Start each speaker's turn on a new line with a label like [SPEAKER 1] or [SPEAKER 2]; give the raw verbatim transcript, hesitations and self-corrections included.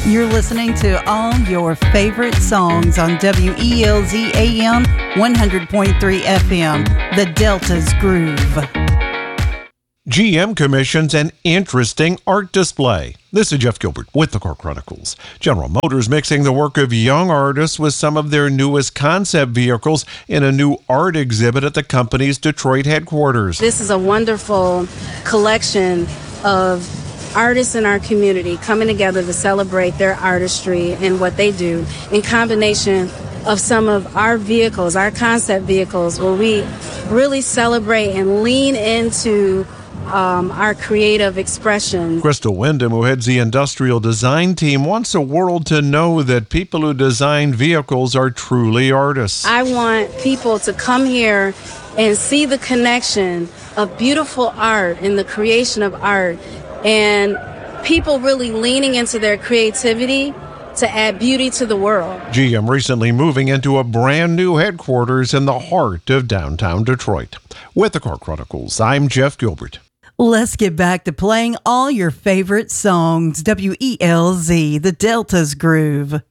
[SPEAKER 1] You're listening to all your favorite songs on W E L Z A M one hundred point three F M, The Delta's Groove.
[SPEAKER 2] G M commissions an interesting art display. This is Jeff Gilbert with the Car Chronicles. General Motors mixing the work of young artists with some of their newest concept vehicles in a new art exhibit at the company's Detroit headquarters.
[SPEAKER 3] This is a wonderful collection of artists in our community coming together to celebrate their artistry and what they do in combination of some of our vehicles, our concept vehicles, where we really celebrate and lean into Um, our creative expression.
[SPEAKER 2] Crystal Wyndham, who heads the industrial design team, wants the world to know that people who design vehicles are truly artists.
[SPEAKER 3] I want people to come here and see the connection of beautiful art and the creation of art, and people really leaning into their creativity to add beauty to the world.
[SPEAKER 2] G M recently moving into a brand new headquarters in the heart of downtown Detroit. With the Car Chronicles, I'm Jeff Gilbert.
[SPEAKER 1] Let's get back to playing all your favorite songs. W E L Z, The Delta's Groove.